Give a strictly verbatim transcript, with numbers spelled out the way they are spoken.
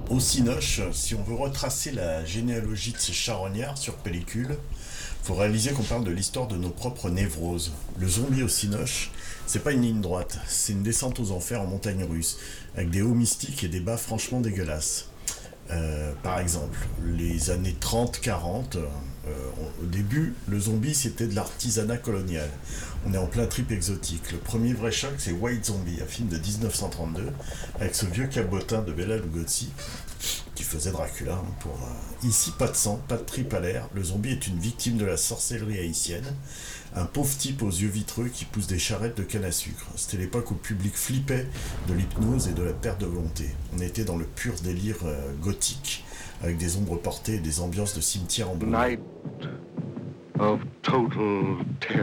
Au Cinoche, si on veut retracer la généalogie de ces charognards sur pellicule, faut réaliser qu'on parle de l'histoire de nos propres névroses. Le zombie au Cinoche, c'est pas une ligne droite, c'est une descente aux enfers en montagne russe, avec des hauts mystiques et des bas franchement dégueulasses. Euh, par exemple, les années trente quarante, euh, au début, le zombie c'était de l'artisanat colonial. On est en plein trip exotique. Le premier vrai choc, c'est White Zombie, un film de dix-neuf cent trente-deux, avec ce vieux cabotin de Bela Lugosi, qui faisait Dracula. Hein, pour, euh, Ici, pas de sang, pas de trip à l'air. Le zombie est une victime de la sorcellerie haïtienne. Un pauvre type aux yeux vitreux qui pousse des charrettes de canne à sucre. C'était l'époque où le public flippait de l'hypnose et de la perte de volonté. On était dans le pur délire euh, gothique, avec des ombres portées et des ambiances de cimetière embaumé. Night of total terror.